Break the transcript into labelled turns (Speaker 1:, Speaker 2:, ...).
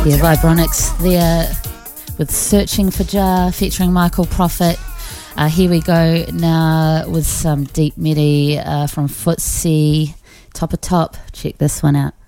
Speaker 1: Yeah, Vibronics there with Searching for Jah featuring Michael Prophet. Here we go now with some deep midi from Footsie. Top of top. Check this one out.